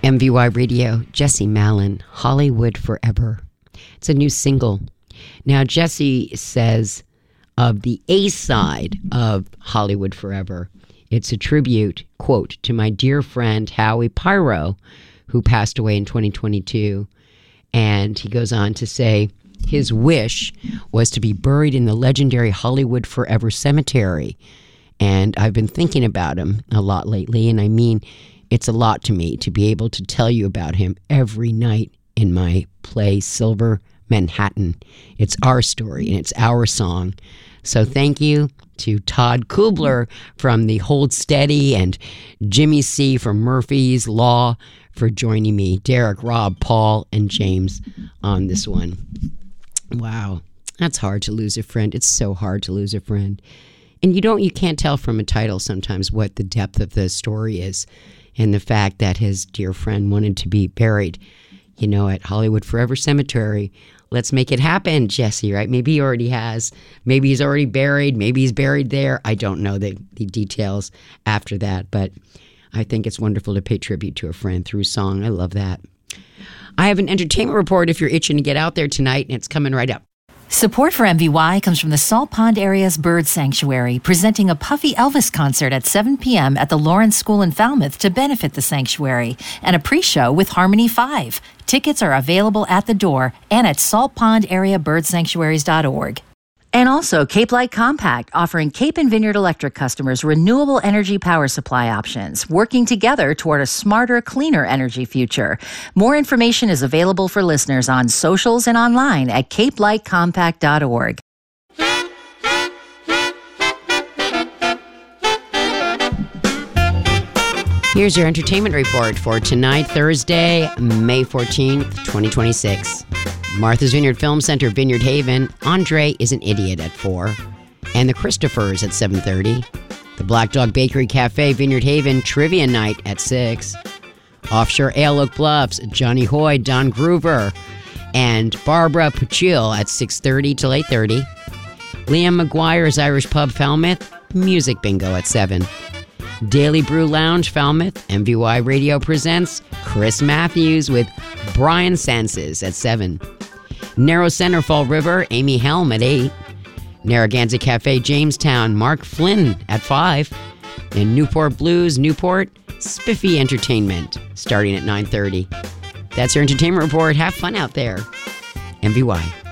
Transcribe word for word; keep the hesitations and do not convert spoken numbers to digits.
M V Y Radio, Jesse Malin, Hollywood Forever. It's a new single. Now, Jesse says of the A side of Hollywood Forever, it's a tribute, quote, to my dear friend Howie Pyro, who passed away in twenty twenty-two. And he goes on to say his wish was to be buried in the legendary Hollywood Forever Cemetery. And I've been thinking about him a lot lately, and I mean, it's a lot to me to be able to tell you about him every night in my play Silver Manhattan. It's our story and it's our song. So thank you to Todd Kubler from the Hold Steady and Jimmy C. from Murphy's Law for joining me. Derek, Rob, Paul, and James on this one. Wow, that's hard to lose a friend. It's so hard to lose a friend. And you don't, you can't tell from a title sometimes what the depth of the story is. And the fact that his dear friend wanted to be buried, you know, at Hollywood Forever Cemetery. Let's make it happen, Jesse, right? Maybe he already has. Maybe he's already buried. Maybe he's buried there. I don't know the, the details after that, but I think it's wonderful to pay tribute to a friend through song. I love that. I have an entertainment report if you're itching to get out there tonight, and it's coming right up. Support for M V Y comes from the Salt Pond Area's Bird Sanctuary, presenting a Puffy Elvis concert at seven p.m. at the Lawrence School in Falmouth to benefit the sanctuary, and a pre-show with Harmony five. Tickets are available at the door and at salt pond area bird sanctuaries dot org. And also Cape Light Compact, offering Cape and Vineyard Electric customers renewable energy power supply options, working together toward a smarter, cleaner energy future. More information is available for listeners on socials and online at cape light compact dot org. Here's your entertainment report for tonight, Thursday, May fourteenth, twenty twenty-six. Martha's Vineyard Film Center, Vineyard Haven, Andre is an Idiot at four. And the Christophers at seven thirty. The Black Dog Bakery Cafe, Vineyard Haven, Trivia Night at six. Offshore Ale Oak Bluffs, Johnny Hoy, Don Groover, and Barbara Puchil at six thirty till eight thirty. Liam McGuire's Irish Pub, Falmouth, Music Bingo at seven. Daily Brew Lounge, Falmouth, M V Y Radio presents Chris Matthews with Brian Sanses at seven. Narrow Center, Fall River, Amy Helm at eight. Narragansett Cafe, Jamestown, Mark Flynn at five. And Newport Blues, Newport, Spiffy Entertainment, starting at nine thirty. That's your entertainment report. Have fun out there. M V Y.